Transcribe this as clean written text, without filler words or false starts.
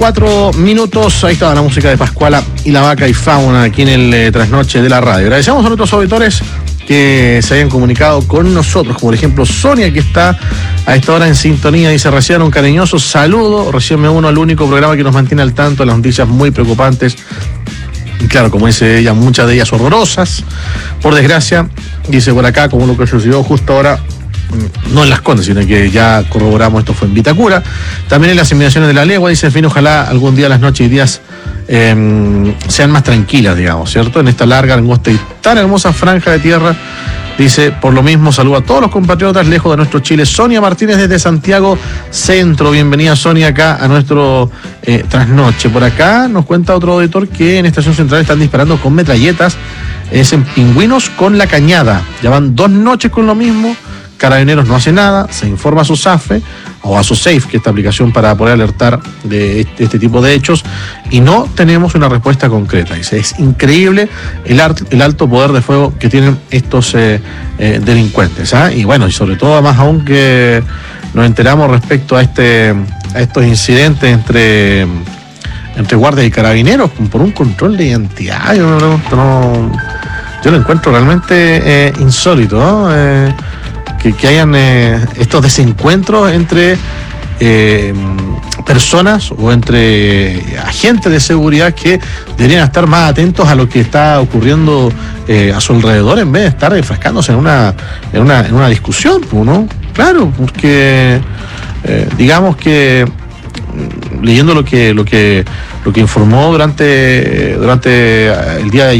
4 minutos, ahí estaba la música de Pascuala y la Vaca y Fauna aquí en el trasnoche de la radio. Agradecemos a nuestros auditores que se hayan comunicado con nosotros, como por ejemplo Sonia, que está a esta hora en sintonía, dice: reciban un cariñoso saludo, recién me uno al único programa que nos mantiene al tanto de las noticias muy preocupantes. Y claro, como dice ella, muchas de ellas horrorosas, por desgracia. Dice por acá, como lo que sucedió justo ahora, no en Las Condes, sino que ya corroboramos, esto fue en Vitacura. También en las inmediaciones de La Legua, dice en fin, ojalá algún día las noches y días sean más tranquilas, digamos, ¿cierto? En esta larga, angosta y tan hermosa franja de tierra. Dice, por lo mismo, saludo a todos los compatriotas lejos de nuestro Chile. Sonia Martínez desde Santiago Centro. Bienvenida, Sonia, acá a nuestro trasnoche. Por acá nos cuenta otro auditor que en Estación Central están disparando con metralletas. Es en Pingüinos con La Cañada. Ya van 2 noches con lo mismo. Carabineros no hace nada, se informa a su SAFE o a su SAFE, que es esta aplicación para poder alertar de este tipo de hechos, y no tenemos una respuesta concreta. Dice, es increíble el alto poder de fuego que tienen estos delincuentes, ¿ah? Y bueno, y sobre todo, más aún, que nos enteramos respecto a estos incidentes entre guardias y carabineros por un control de identidad. Yo lo encuentro realmente insólito, ¿no? Que hayan estos desencuentros entre personas o entre agentes de seguridad que deberían estar más atentos a lo que está ocurriendo a su alrededor, en vez de estar enfrascándose en una discusión, ¿no? Claro, porque digamos que leyendo lo que informó durante el día de ayer